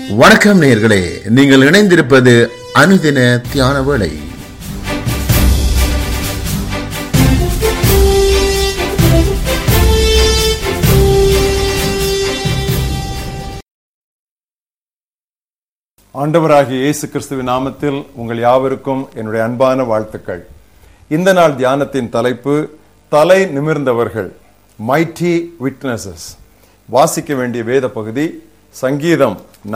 வணக்கம் நேயர்களே, நீங்கள் இணைந்திருப்பது அனுதின தியான வேளை. ஆண்டவராகிய இயேசு கிறிஸ்துவின் நாமத்தில் உங்கள் யாவருக்கும் என்னுடைய அன்பான வாழ்த்துக்கள். இந்த நாள் தியானத்தின் தலைப்பு தலை நிமிர்ந்தவர்கள், மைட்டி விட்னஸஸ். வாசிக்க வேண்டிய வேத பகுதி சங்கீதம்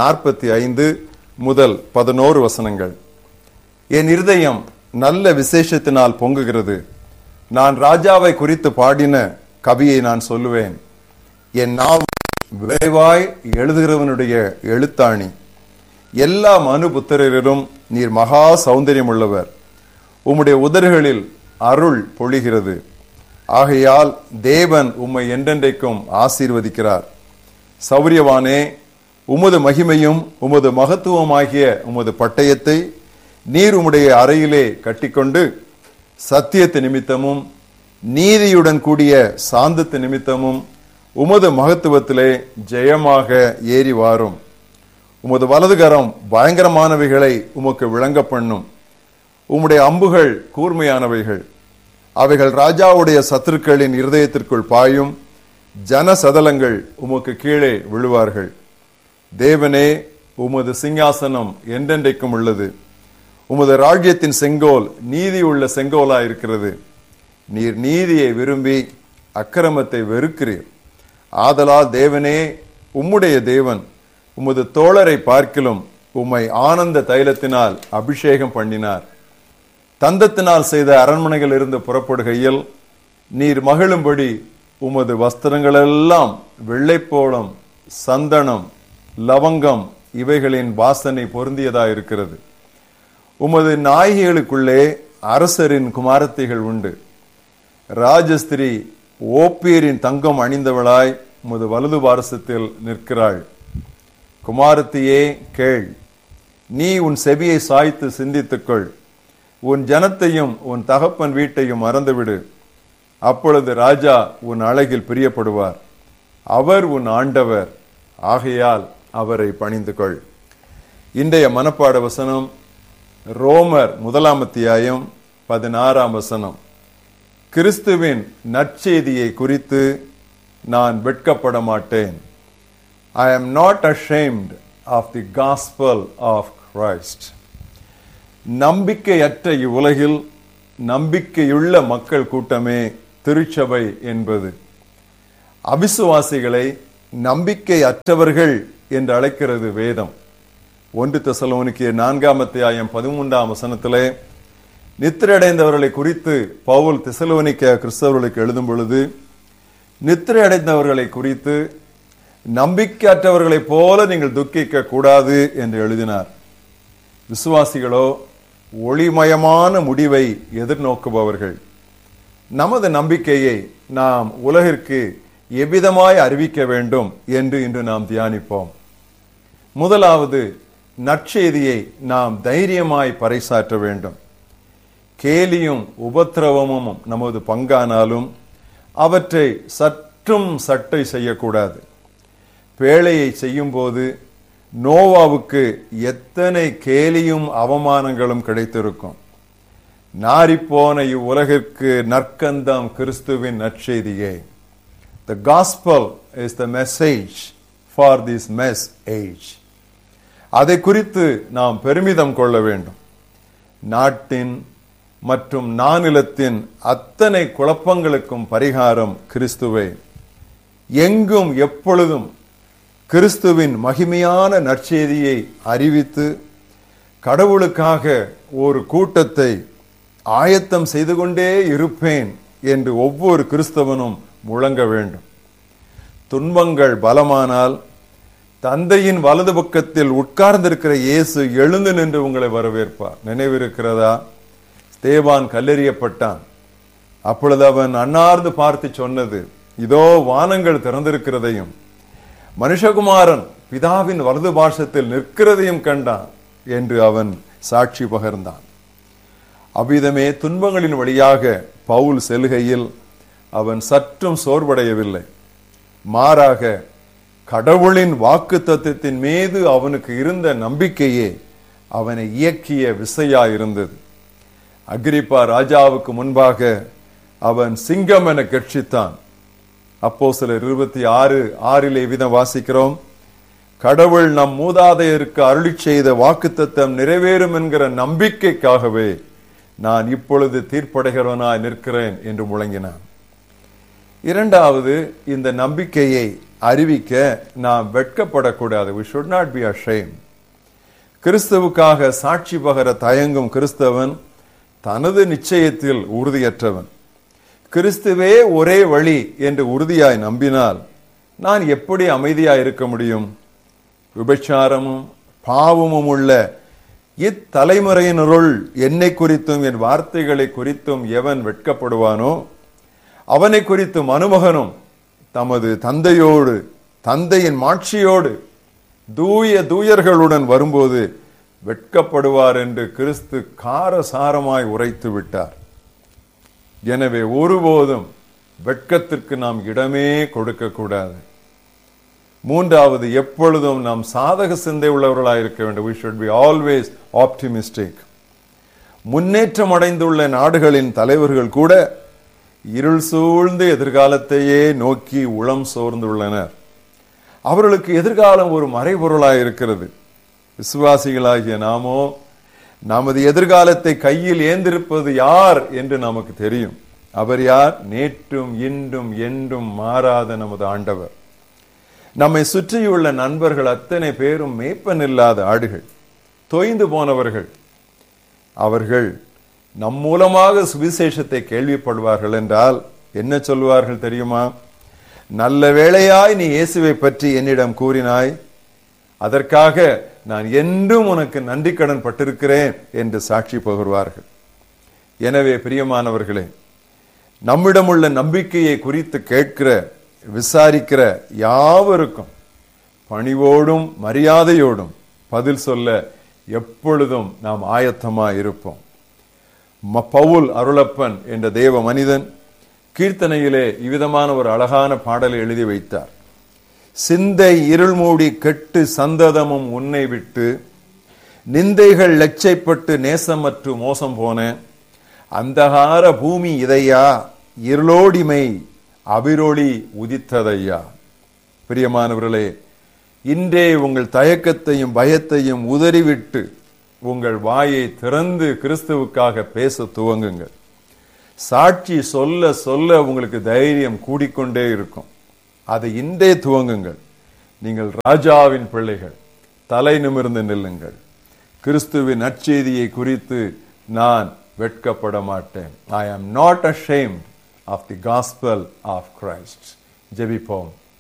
45 முதல் 11 வசனங்கள். என் இருதயம் நல்ல விசேஷத்தினால் பொங்குகிறது. நான் ராஜாவை குறித்து பாடின கவியை நான் சொல்லுவேன். என் நாவு விரைவாய் எழுதுகிறவனுடைய எழுத்தாணி. எல்லா மனுபுத்திரரிலும் நீர் மகா சௌந்தரியம் உள்ளவர். உம்முடைய உதடுகளில் அருள் பொழிகிறது. ஆகையால் தேவன் உம்மை என்றென்றைக்கும் ஆசீர்வதிக்கிறார். சௌரியவானே, உமது மகிமையும் உமது மகத்துவமாகிய உமது பட்டயத்தை நீர் உம்முடைய அறையிலே கட்டிக்கொண்டு சத்தியத்து நிமித்தமும் நீதியுடன் கூடிய சாந்தத்து நிமித்தமும் உமது மகத்துவத்திலே ஜெயமாக ஏறி வாரும். உமது வலதுகரம் பயங்கரமானவைகளை உமக்கு விளங்க பண்ணும். உம்முடைய அம்புகள் கூர்மையானவைகள். அவைகள் ராஜாவுடைய சத்துருக்களின் இருதயத்திற்குள் பாயும். ஜன சதலங்கள் உமக்கு கீழே விழுவார்கள். தேவனே, உமது சிங்காசனம் என்றென்றைக்கும் உள்ளது. உமது ராஜ்யத்தின் செங்கோல் நீதி உள்ள செங்கோலாயிருக்கிறது. நீர் நீதியை விரும்பி அக்கிரமத்தை வெறுக்கிறீர். ஆதலால் தேவனே, உம்முடைய தேவன் உமது தோழரை பார்க்கிலும் உம்மை ஆனந்த தைலத்தினால் அபிஷேகம் பண்ணினார். தந்தத்தினால் செய்த அரண்மனைகள் இருந்து புறப்படுகையில் நீர் மகிழும்படி உமது வஸ்திரங்களெல்லாம் வெள்ளைப்போளம், சந்தனம், லவங்கம் இவைகளின் வாசனை பொருந்தியதாயிருக்கிறது. உமது நாயகிகளுக்குள்ளே அரசரின் குமாரத்திகள் உண்டு. ராஜஸ்திரீ ஓப்பீரின் தங்கம் அணிந்தவளாய் உமது வலது பாரசத்தில் நிற்கிறாள். குமாரத்தியே கேள், நீ உன் செவியை சாய்த்து சிந்தித்துக்கொள். உன் ஜனத்தையும் உன் தகப்பன் வீட்டையும் மறந்துவிடு. அப்பொழுது ராஜா உன் அழகில் பிரியப்படுவார். அவர் உன் ஆண்டவர், ஆகையால் அவரை பணிந்து கொள். இன்றைய மனப்பாட வசனம் ரோமர் 1 அத்தியாயம் 16 வசனம். கிறிஸ்துவின் நற்செய்தியை குறித்து நான் வெட்கப்பட மாட்டேன். I am not ashamed of the gospel of Christ. நம்பிக்கையற்ற இவ்வுலகில் நம்பிக்கையுள்ள மக்கள் கூட்டமே திருச்சபை என்பது. அவிசுவாசிகளை நம்பிக்கை அற்றவர்கள் என்று அழைக்கிறது வேதம். 1 தெசலோனிக்கேயர் 4 அத்தியாயம் 13 வசனத்திலே நித்திரையடைந்தவர்களை குறித்து பவுல் தெசலோனிக்க கிறிஸ்தவர்களுக்கு எழுதும் பொழுது, நித்திரையடைந்தவர்களை குறித்து நம்பிக்கையற்றவர்களைப் போல நீங்கள் துக்கிக்க கூடாது என்று எழுதினார். விசுவாசிகளோ ஒளிமயமான முடிவை எதிர்நோக்குபவர்கள். நமது நம்பிக்கையை நாம் உலகிற்கு எவ்விதமாய் அறிவிக்க வேண்டும் என்று இன்று நாம் தியானிப்போம். முதலாவது, நற்செய்தியை நாம் தைரியமாய் பறைசாற்ற வேண்டும். கேலியும் உபத்திரவமும் நமது பங்கானாலும் அவற்றை சற்றும் சட்டை செய்யக்கூடாது. பேழையை செய்யும் போது நோவாவுக்கு எத்தனை கேலியும் அவமானங்களும் கிடைத்திருக்கும். நாரிப்போன இவ்வுலகிற்கு நற்கந்தம் கிறிஸ்துவின் நற்செய்தியே. The gospel is the message for this mess age. அதை குறித்து நாம் பெருமிதம் கொள்ள வேண்டும். நாட்டின் மற்றும் நானிலத்தின் அத்தனை குழப்பங்களுக்கும் பரிகாரம் கிறிஸ்துவே. எங்கும் எப்பொழுதும் கிறிஸ்துவின் மகிமையான நற்செய்தியை அறிவித்து கடவுளுக்காக ஒரு கூட்டத்தை ஆயத்தம் செய்து கொண்டே இருப்பேன் என்று ஒவ்வொரு கிறிஸ்தவனும் முழங்க வேண்டும். துன்பங்கள் பலமானால் தந்தையின் வலது பக்கத்தில் உட்கார்ந்திருக்கிற இயேசு எழுந்து நின்று உங்களை வரவேற்பார். நினைவிருக்கிறதா? ஸ்தேவான் கல்லெறியப்பட்டான். அப்பொழுது அவன் அன்னார்ந்து பார்த்து சொன்னது, இதோ வானங்கள் திறந்திருக்கிறதையும் மனுஷகுமாரன் பிதாவின் வலது பார்சத்தில் நிற்கிறதையும் கண்டான் என்று அவன் சாட்சி பகர்ந்தான். அவ்விதமே துன்பங்களின் வழியாக பவுல் செல்கையில் அவன் சற்றும் சோர்வடையவில்லை. மாறாக கடவுளின் வாக்குத்தத்தத்தின் மீது அவனுக்கு இருந்த நம்பிக்கையே அவனை இயக்கிய விசையா இருந்தது. அகிரிப்பா ராஜாவுக்கு முன்பாக அவன் சிங்கம் என கர்ஜித்தான். அப்போஸ்தலர் 26:6 விதம் வாசிக்கிறோம், கடவுள் நம் மூதாதையருக்கு அருளிச் செய்த வாக்குத்தத்தம் நிறைவேறும் என்கிற நம்பிக்கைக்காகவே நான் இப்பொழுது தீர்ப்படைகிறவனாய் நிற்கிறேன் என்று முழங்கினான். இரண்டாவது, இந்த நம்பிக்கையை அறிவிக்க நாம் வெட்கப்படக்கூடாது. We should not be ashamed. கிறிஸ்துவுக்காக சாட்சி பகர தயங்கும் கிறிஸ்தவன் தனது நிச்சயத்தில் உறுதியற்றவன். கிறிஸ்துவே ஒரே வழி என்று உறுதியாய் நம்பினால் நான் எப்படி அமைதியாய் இருக்க முடியும்? விபச்சாரமும் பாவமும் உள்ள இத்தலைமுறையினருள் என்னை குறித்தும் என் வார்த்தைகளை குறித்தும் எவன் வெட்கப்படுவானோ அவனை குறித்து மனுமகனும் தமது தந்தையோடு தந்தையின் மாட்சியோடு தூய தூயர்களுடன் வரும்போது வெட்கப்படுவார் என்று கிறிஸ்து காரசாரமாய் உரைத்து விட்டார். எனவே ஒருபோதும் வெட்கத்திற்கு நாம் இடமே கொடுக்க கூடாது. மூன்றாவது, எப்பொழுதும் நாம் சாதக சிந்தை உள்ளவர்களாக இருக்க வேண்டும். We should be always optimistic. முன்னேற்றம் அடைந்துள்ள நாடுகளின் தலைவர்கள் கூட இருள் சூழ்ந்து எதிர்காலத்தையே நோக்கி உளம் சோர்ந்துள்ளனர். அவர்களுக்கு எதிர்காலம் ஒரு மறைபொருளாய் இருக்கிறது. விசுவாசிகளாகிய நாமோ நமது எதிர்காலத்தை கையில் ஏந்திருப்பது யார் என்று நமக்கு தெரியும். அவர் யார்? நேற்றும் இன்றும் என்றும் மாறாத நமது ஆண்டவர். நம்மை சுற்றியுள்ள நண்பர்கள் அத்தனை பேரும் மேய்ப்பன் இல்லாத ஆடுகள், தொய்ந்து போனவர்கள். அவர்கள் நம் மூலமாக சுவிசேஷத்தை கேள்விப்படுவார்கள் என்றால் என்ன சொல்வார்கள் தெரியுமா? நல்ல வேளையாய் நீ இயேசுவை பற்றி என்னிடம் கூறினாய், அதற்காக நான் என்றும் உனக்கு நன்றி கடன் பட்டிருக்கிறேன் என்று சாட்சி பகர்வார்கள். எனவே பிரியமானவர்களே, நம்மிடம் உள்ள நம்பிக்கையை குறித்து கேட்கிற விசாரிக்கிற யாவருக்கும் பணிவோடும் மரியாதையோடும் பதில் சொல்ல எப்பொழுதும் நாம் ஆயத்தமாய் இருப்போம். பவுல் அருளப்பன் என்ற தேவ மனிதன் கீர்த்தனையிலே இவ்விதமான ஒரு அழகான பாடலை எழுதி வைத்தார். சிந்தை இருள் மூடி கெட்டு சந்ததமும் உன்னை விட்டு நிந்தைகள் லட்சைப்பட்டு நேசமற்று மோசம் போன அந்தகார பூமி இதையா இருளோடிமை அபிரொளி உதித்ததையா. பிரியமானவர்களே, இன்றே உங்கள் தயக்கத்தையும் பயத்தையும் உதறிவிட்டு உங்கள் வாயை திறந்து கிறிஸ்துவுக்காக பேச துவங்குங்கள். சாட்சி சொல்ல சொல்ல உங்களுக்கு தைரியம் கூடிக்கொண்டே இருக்கும். அதை இன்றே துவங்குங்கள். நீங்கள் ராஜாவின் பிள்ளைகள். தலை நிமிர்ந்து நில்லுங்கள். கிறிஸ்துவின் நற்செய்தியை குறித்து நான் வெட்கப்பட மாட்டேன். I am not ashamed of the gospel of Christ. ஜெபிப்போம்.